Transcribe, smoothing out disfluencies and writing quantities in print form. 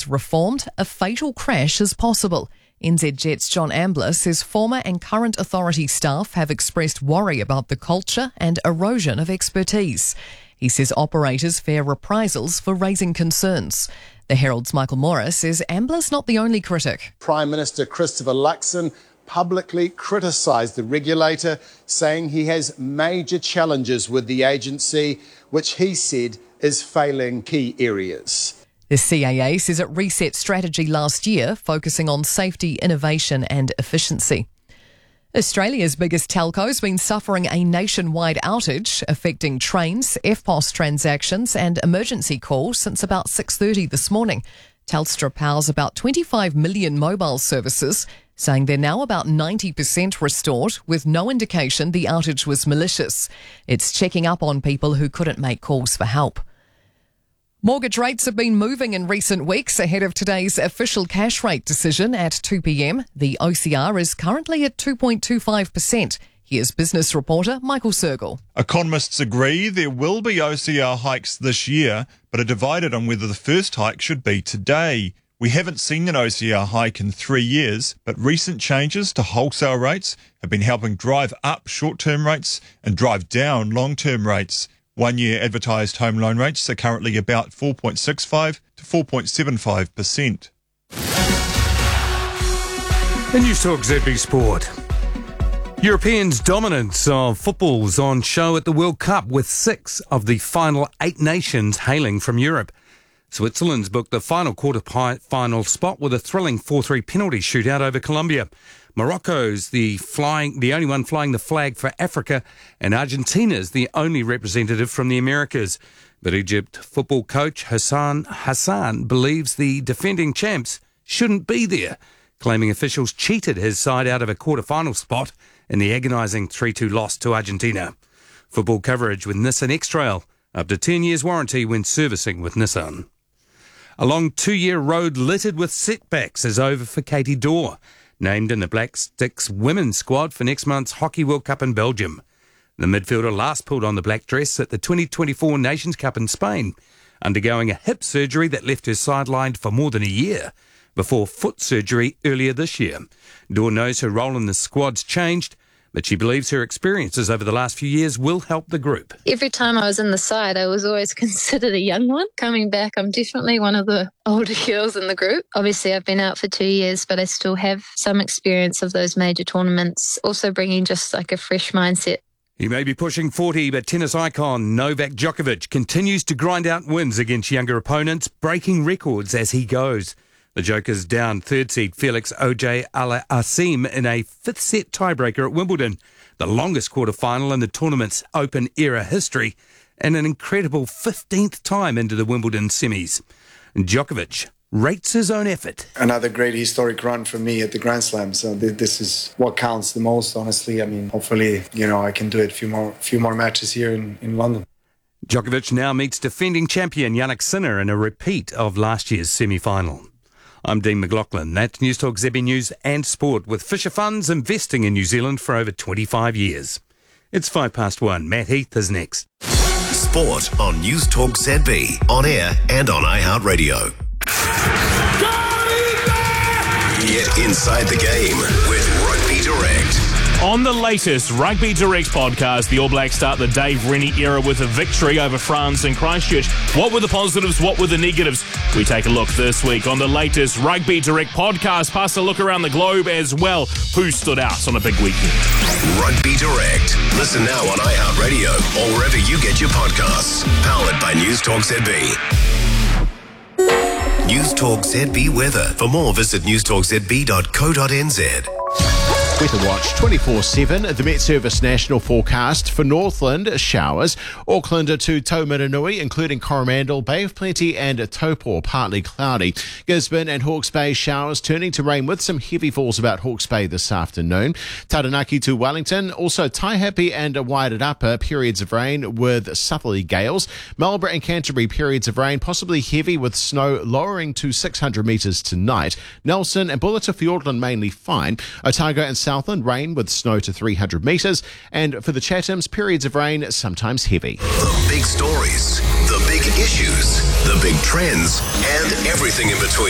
is reformed, a fatal crash is possible. NZJet's John Ambler says former and current authority staff have expressed worry about the culture and erosion of expertise. He says operators fear reprisals for raising concerns. The Herald's Michael Morris says Ambler's not the only critic. Prime Minister Christopher Luxon publicly criticised the regulator, saying he has major challenges with the agency, which he said is failing key areas. The CAA says it reset strategy last year, focusing on safety, innovation and efficiency. Australia's biggest telco's been suffering a nationwide outage, affecting trains, EFTPOS transactions and emergency calls since about 6:30 this morning. Telstra powers about 25 million mobile services, saying they're now about 90% restored, with no indication the outage was malicious. It's checking up on people who couldn't make calls for help. Mortgage rates have been moving in recent weeks ahead of today's official cash rate decision at 2 p.m. The OCR is currently at 2.25%. Here's business reporter Michael Sergel. Economists agree there will be OCR hikes this year, but are divided on whether the first hike should be today. We haven't seen an OCR hike in 3 years, but recent changes to wholesale rates have been helping drive up short-term rates and drive down long-term rates. 1-year advertised home loan rates are currently about 4.65 to 4.75%. The News Talk ZB Sport. Europeans' dominance of football's on show at the World Cup, with 6 of the final 8 nations hailing from Europe. Switzerland's booked the final quarter-final spot with a thrilling 4-3 penalty shootout over Colombia. Morocco's the only one flying the flag for Africa, and Argentina's the only representative from the Americas. But Egypt football coach Hassan believes the defending champs shouldn't be there, claiming officials cheated his side out of a quarter-final spot in the agonising 3-2 loss to Argentina. Football coverage with Nissan X-Trail, up to 10 years warranty when servicing with Nissan. A long 2-year road littered with setbacks is over for Katie Dorr, named in the Black Sticks women's squad for next month's Hockey World Cup in Belgium. The midfielder last pulled on the black dress at the 2024 Nations Cup in Spain, undergoing a hip surgery that left her sidelined for more than a year before foot surgery earlier this year. Dorr knows her role in the squad's changed, but she believes her experiences over the last few years will help the group. Every time I was in the side, I was always considered a young one. Coming back, I'm definitely one of the older girls in the group. Obviously, I've been out for 2 years, but I still have some experience of those major tournaments, also bringing just like a fresh mindset. He may be pushing 40, but tennis icon Novak Djokovic continues to grind out wins against younger opponents, breaking records as he goes. The Joker's down third seed Felix Auger-Aliassime in a fifth-set tiebreaker at Wimbledon, the longest quarter-final in the tournament's Open-era history, and an incredible 15th time into the Wimbledon semis. Djokovic rates his own effort. Another great historic run for me at the Grand Slam, so this is what counts the most, honestly. I mean, hopefully, I can do it a few more matches here in London. Djokovic now meets defending champion Jannik Sinner in a repeat of last year's semi-final. I'm Dean McLaughlin. That's News Talk ZB News and Sport, with Fisher Funds investing in New Zealand for over 25 years. It's 1:05. Matt Heath is next. Sport on News Talk ZB, on air and on iHeartRadio. Get inside the game with Rugby Direct. On the latest Rugby Direct podcast, the All Blacks start the Dave Rennie era with a victory over France in Christchurch. What were the positives? What were the negatives? We take a look this week on the latest Rugby Direct podcast, plus a look around the globe as well. Who stood out on a big weekend? Rugby Direct. Listen now on iHeartRadio or wherever you get your podcasts. Powered by News Talk ZB. News Talk ZB weather. For more, visit newstalkzb.co.nz. Weather Watch 24/7, the Met Service National Forecast for Northland, showers. Auckland to Taumarunui, including Coromandel, Bay of Plenty and Taupo, partly cloudy. Gisborne and Hawke's Bay, showers turning to rain with some heavy falls about Hawke's Bay this afternoon. Taranaki to Wellington, also Taihape and Wairakapa, periods of rain with southerly gales. Marlborough and Canterbury, periods of rain, possibly heavy with snow lowering to 600 metres tonight. Nelson and Bulla to Fiordland mainly fine. Otago and Southland, rain with snow to 300 metres. And for the Chathams, periods of rain, sometimes heavy. The big stories, the big issues, the big trends, and everything in between.